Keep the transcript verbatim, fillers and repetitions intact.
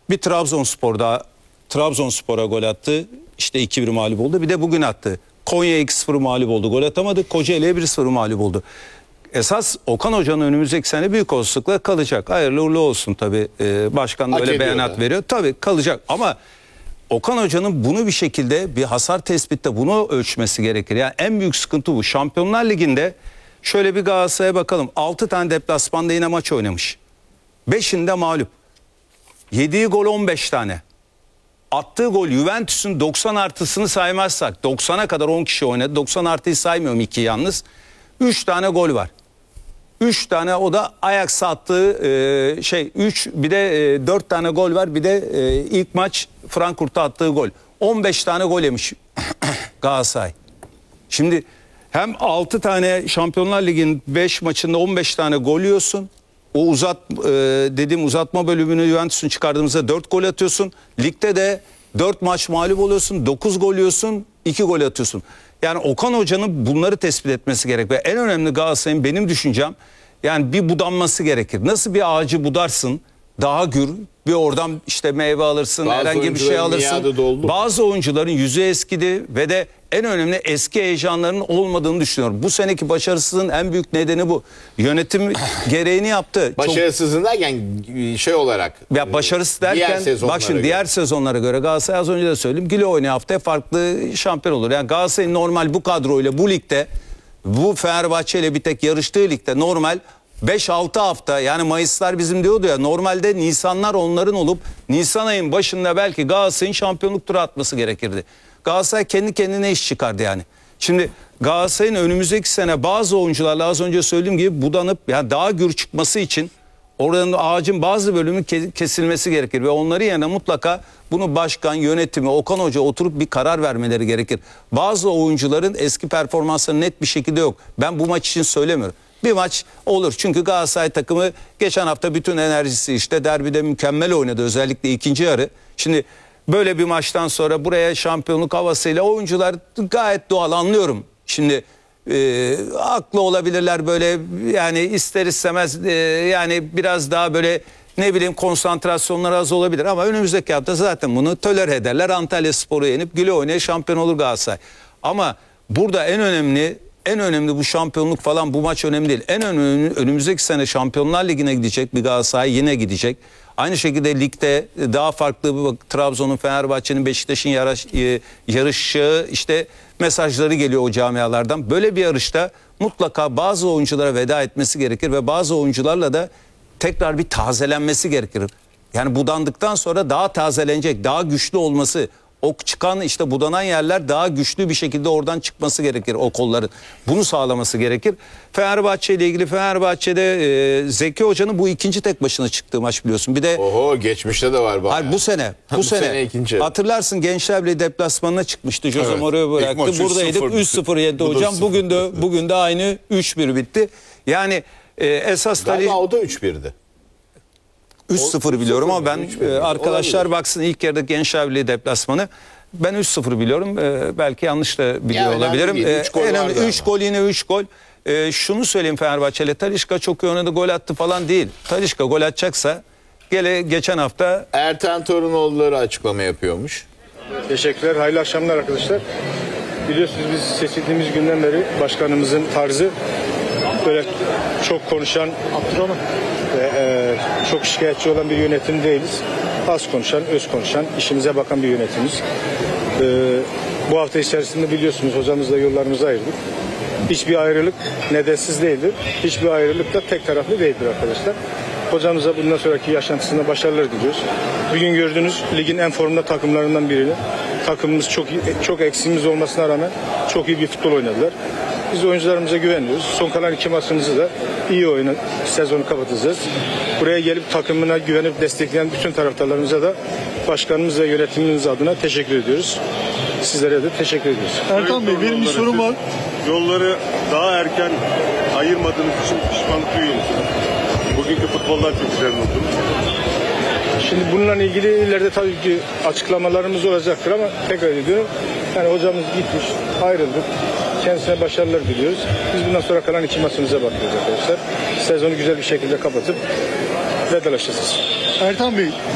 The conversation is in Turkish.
Bir Trabzonspor'da Trabzonspor'a gol attı. İşte iki bir mağlup oldu. Bir de bugün attı. Konya iki sıfır mağlup oldu. Gol atamadı. Kocaeli'ye bir sıfır mağlup oldu. Esas Okan Hoca'nın önümüzdeki sene büyük olasılıkla kalacak. Hayırlı uğurlu olsun tabii. Ee, başkan da Hak öyle ediyor beyanat da. veriyor. Tabii kalacak ama Okan Hoca'nın bunu bir şekilde bir hasar tespitte bunu ölçmesi gerekir. Yani en büyük sıkıntı bu. Şampiyonlar Ligi'nde şöyle bir Galatasaray'a bakalım. altı tane deplasmanda yine maç oynamış. beşinde mağlup. Yediği gol on beş tane. Attığı gol Juventus'un doksan artısını saymazsak doksana kadar on kişi oynadı. doksan artıyı saymıyorum, iki yalnız. üç tane gol var. üç tane, o da Ajax'a attığı e, şey üç, bir de e, dört tane gol var. Bir de e, ilk maç Frankfurt'a attığı gol. on beş tane gol yemiş Galatasaray. Şimdi hem altı tane Şampiyonlar Ligi'nin beş maçında on beş tane gol yiyorsun. O uzat e, dediğim uzatma bölümünü Juventus'un çıkardığımızda dört gol atıyorsun. Ligde de dört maç mağlup oluyorsun. dokuz gol yiyorsun. iki gol atıyorsun. Yani Okan Hoca'nın bunları tespit etmesi gerek. Ve en önemli Galatasaray'ın benim düşüncem, yani bir budanması gerekir. Nasıl bir ağacı budarsın? Daha gür, bir oradan işte meyve alırsın, Bazı herhangi bir şey oyuncuların miadı alırsın. doldu. Bazı oyuncuların yüzü eskidi ve de en önemli eski heyecanlarının olmadığını düşünüyorum. Bu seneki başarısızlığın en büyük nedeni bu. Yönetim gereğini yaptı. Çok- Başarısızın derken şey olarak. Ya başarısı diğer derken sezonlara bak şimdi göre. diğer sezonlara göre Galatasaray, az önce de söyledim, Güle oynayan hafta farklı şampiyon olur. Yani Galatasaray normal bu kadroyla bu ligde, bu Fenerbahçe ile bir tek yarıştığı ligde normal beş altı hafta, yani Mayıslar bizim diyordu ya, normalde Nisanlar onların olup Nisan ayın başında belki Galatasaray'ın şampiyonluk turu atması gerekirdi. Galatasaray kendi kendine iş çıkardı yani. Şimdi Galatasaray'ın önümüzdeki sene bazı oyuncularla, az önce söylediğim gibi, budanıp yani daha gür çıkması için oranın, ağacın bazı bölümü ke- kesilmesi gerekir ve onları yerine mutlaka bunu başkan, yönetimi, Okan Hoca oturup bir karar vermeleri gerekir. Bazı oyuncuların eski performansları net bir şekilde yok. Ben bu maç için söylemiyorum. Bir maç olur çünkü Galatasaray takımı geçen hafta bütün enerjisi işte derbide mükemmel oynadı, özellikle ikinci yarı. Şimdi böyle bir maçtan sonra buraya şampiyonluk havasıyla oyuncular gayet doğal, anlıyorum. Şimdi e, haklı olabilirler böyle, yani ister istemez e, yani biraz daha böyle ne bileyim konsantrasyonları az olabilir ama önümüzdeki hafta zaten bunu tolere ederler. Antalyaspor'u yenip güle oynaya şampiyon olur Galatasaray. Ama burada en önemli en önemli bu şampiyonluk falan, bu maç önemli değil. En önemli önümüzdeki sene Şampiyonlar Ligi'ne gidecek bir Galatasaray, yine gidecek. Aynı şekilde ligde daha farklı, bak, Trabzon'un, Fenerbahçe'nin, Beşiktaş'ın yarış, e, yarışacağı işte mesajları geliyor o camialardan. Böyle bir yarışta mutlaka bazı oyunculara veda etmesi gerekir ve bazı oyuncularla da tekrar bir tazelenmesi gerekir. Yani budandıktan sonra daha tazelenecek, daha güçlü olması, o çıkan işte budanan yerler daha güçlü bir şekilde oradan çıkması gerekir, o kolların. Bunu sağlaması gerekir. Fenerbahçe ile ilgili, Fenerbahçe'de e, Zeki Hoca'nın bu ikinci tek başına çıktığı maç biliyorsun. Bir de Oho, geçmişte de var bayağı. hayır, bu sene bu, Bu sene, sene ikinci. hatırlarsın Gençler Birliği deplasmanına çıkmıştı. Jose Evet. Mourinho İlk bıraktı. maç Buradaydık, üç sıfır üç sıfır yendi Bu da hocam. sıfır. Bugün de bugün de aynı üç bir bitti. Yani e, esas tabii Galiba o da üç birdi. üç sıfır biliyorum ama ben üç bir, e, arkadaşlar olabilir. baksın ilk yarıda Gençler Birliği deplasmanı. Ben üç sıfır biliyorum. E, belki yanlış da biliyor Ya önemli olabilirim. değil, E, üç gol önemli, vardı üç ama. gol, yine üç gol. E, şunu söyleyeyim Fenerbahçe'yle, Talisca çok iyi oynadı, gol attı falan değil. Talisca gol atacaksa gele geçen hafta Erten Torunoğulları açıklama yapıyormuş. Teşekkürler, hayırlı akşamlar arkadaşlar. Biliyorsunuz biz seçildiğimiz günden beri başkanımızın tarzı böyle çok konuşan ve e, çok şikayetçi olan bir yönetim değiliz. Az konuşan, öz konuşan, işimize bakan bir yönetimiz. E, bu hafta içerisinde biliyorsunuz hocamızla yollarımızı ayırdık. Hiçbir ayrılık nedensiz değildir. Hiçbir ayrılık da tek taraflı değildir arkadaşlar. Hocamıza bundan sonraki yaşantısında başarılar diliyoruz. Bugün gördüğünüz ligin en formda takımlarından birini. Takımımız çok iyi, çok eksiğimiz olmasına rağmen çok iyi bir futbol oynadılar. Biz oyuncularımıza güveniyoruz. Son kalan iki maçımızı da iyi oyunu sezonu kapatacağız. Buraya gelip takımına güvenip destekleyen bütün taraftarlarımıza da başkanımız ve yönetimimiz adına teşekkür ediyoruz. Sizlere de teşekkür ediyoruz. Erkan Bey, benim bir sorum var. Yolları daha erken ayırmadığınız için pişmanlık duyuyor musunuz? Bugünkü futboldan çok güzel oldunuz. Şimdi bununla ilgili ileride tabii ki açıklamalarımız olacaktır ama tekrar ediyorum. Yani hocamız gitmiş, ayrıldık. Kendisine başarılar diliyoruz. Biz bundan sonra kalan iki maçımıza bakıyoruz arkadaşlar. Sezonu güzel bir şekilde kapatıp vedalaşacağız. Erkan Bey,